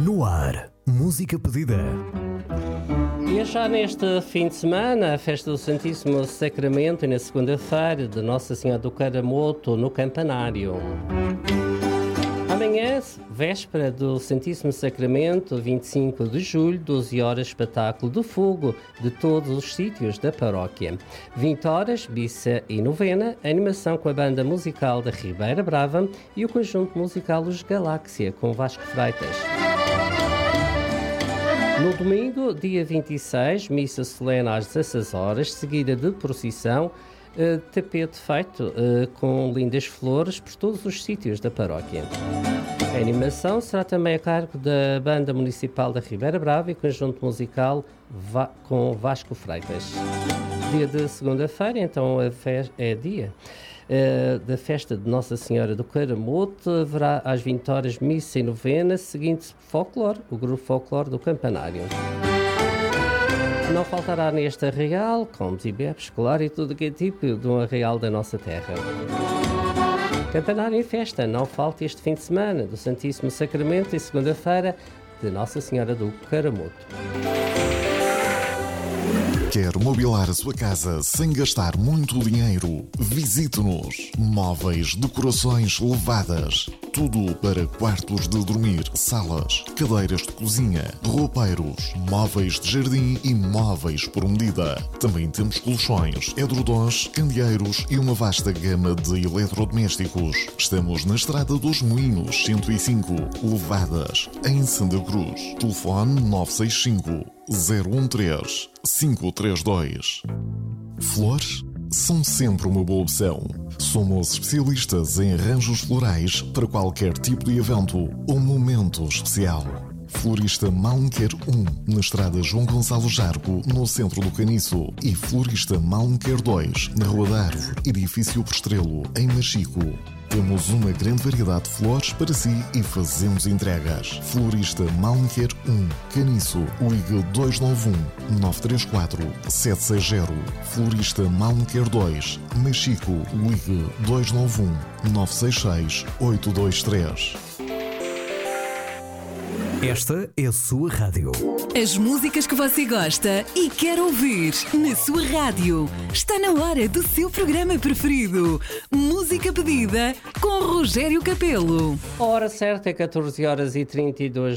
No ar, música pedida. E é já neste fim de semana, a festa do Santíssimo Sacramento, e na segunda-feira, de Nossa Senhora do Caramoto, no Campanário. Amanhã, véspera do Santíssimo Sacramento, 25 de julho, 12 horas, espetáculo de fogo de todos os sítios da paróquia. 20 horas, missa e novena, animação com a banda musical da Ribeira Brava e o conjunto musical Os Galáxia, com Vasco Freitas. No domingo, dia 26, missa solene às 16 horas, seguida de procissão, tapete feito com lindas flores por todos os sítios da paróquia. A animação será também a cargo da Banda Municipal da Ribeira Brava e conjunto musical com Vasco Freitas. Dia de segunda-feira, então, é dia da festa de Nossa Senhora do Caramoto. Haverá às 20 horas missa e novena, seguinte folclore, o grupo folclore do Campanário. Não faltará neste arraial, comes e bebes, claro, e tudo que é tipo de um arraial da nossa terra. Campanário em festa, não falta este fim de semana do Santíssimo Sacramento e segunda-feira de Nossa Senhora do Caramoto. Quer mobilar a sua casa sem gastar muito dinheiro? Visite-nos. Móveis, decorações levadas. Tudo para quartos de dormir, salas, cadeiras de cozinha, roupeiros, móveis de jardim e móveis por medida. Também temos colchões, edredons, candeeiros e uma vasta gama de eletrodomésticos. Estamos na Estrada dos Moinhos, 105, Levadas, em Santa Cruz. Telefone 965 013 532. Flores são sempre uma boa opção. Somos especialistas em arranjos florais para qualquer tipo de evento ou momento especial. Florista Malmquer 1, na Estrada João Gonçalo Jargo, no centro do Caniço, e Florista Malmquer 2, na Rua da Árvore, edifício Postrelo, em Machico. Temos uma grande variedade de flores para si e fazemos entregas. Florista Malmquer 1, Caniço, ligue 291 934 760. Florista Malmquer 2, Machico, ligue 291 966 823. Esta é a sua rádio. As músicas que você gosta e quer ouvir na sua rádio. Está na hora do seu programa preferido. Música pedida com Rogério Capelo. A hora certa é 14 horas e 32